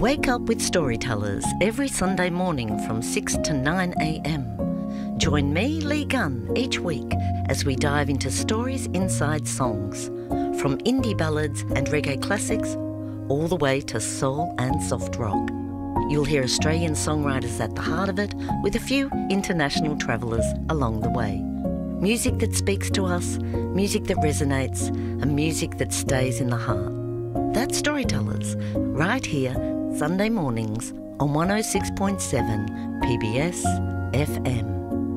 Wake up with Storytellers every Sunday morning from 6 to 9 a.m. Join me, Lee Gunn, each week as we dive into stories inside songs, from indie ballads and reggae classics all the way to soul and soft rock. You'll hear Australian songwriters at the heart of it, with a few international travellers along the way. Music that speaks to us, music that resonates, and music that stays in the heart. That's Storytellers, right here, Sunday mornings on 106.7 PBS FM.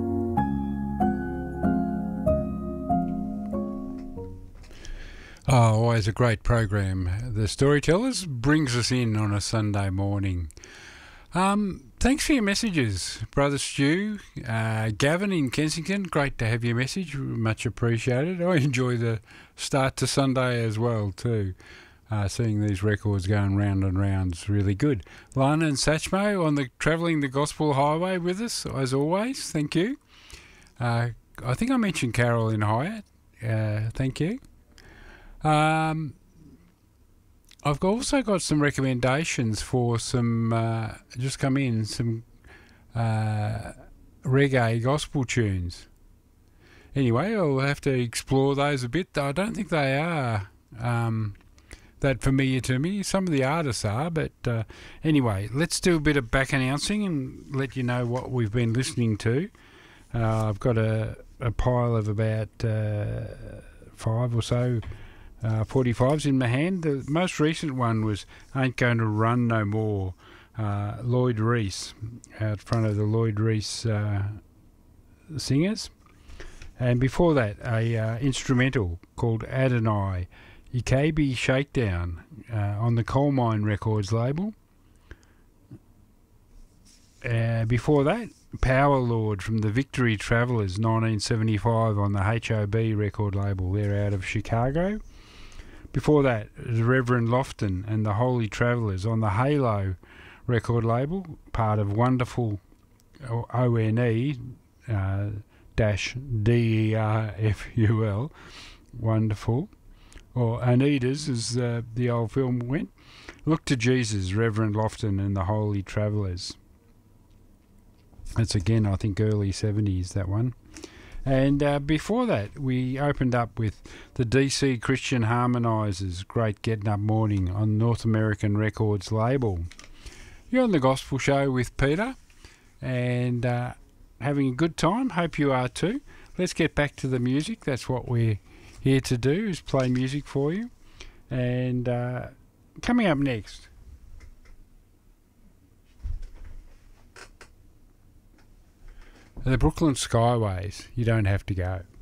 Oh, always a great program. The Storytellers brings us in on a Sunday morning. Thanks for your messages, Brother Stu. Gavin in Kensington, great to have your message, much appreciated. I enjoy the start to Sunday as well too. Seeing these records going round and round is really good. Lana and Satchmo on the travelling the Gospel Highway with us, as always. Thank you. I think I mentioned Carol in Hyatt. Thank you. I've also got some recommendations for some, just come in, some reggae gospel tunes. Anyway, I'll have to explore those a bit. I don't think they are that familiar to me. Some of the artists are, but anyway, let's do a bit of back announcing and let you know what we've been listening to. I've got a pile of about 5 or so 45s in my hand. The most recent one was Ain't Going to Run No More, Lloyd Reese, out front of the Lloyd Reese singers. And before that, a instrumental called Adonai, Ikabi Shakedown, on the Coal Mine Records label. Before that, Power Lord from the Victory Travellers, 1975, on the HOB record label. They're out of Chicago. Before that, the Reverend Lofton and the Holy Travellers on the Halo record label, part of Wonderful ONE dash DERFUL, Wonderful, or Anita's as the old film went. Look to Jesus, Reverend Lofton and the Holy Travellers. That's again, I think, early 70s, that one. And before that, we opened up with the DC Christian Harmonizers, Great Getting Up Morning, on North American Records label. You're on the Gospel Show with Peter, and having a good time. Hope you are too. Let's get back to the music. That's what we're here to do, is play music for you. And coming up next, the Brooklyn Skyways, You Don't Have to Go.